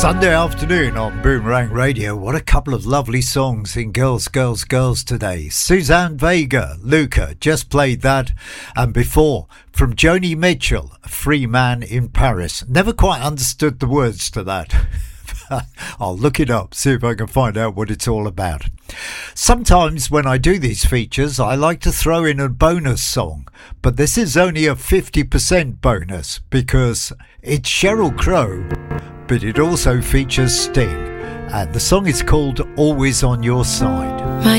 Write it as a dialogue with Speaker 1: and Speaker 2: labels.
Speaker 1: Sunday afternoon on Boomerang Radio. What a couple of lovely songs in Girls, Girls, Girls today. Suzanne Vega, Luca, just played that. And before, from Joni Mitchell, Free Man in Paris. Never quite understood the words to that. I'll look it up, see if I can find out what it's all about. Sometimes when I do these features, I like to throw in a bonus song, but this is only a 50% bonus because it's Sheryl Crow, but it also features Sting, and the song is called Always on Your Side.
Speaker 2: My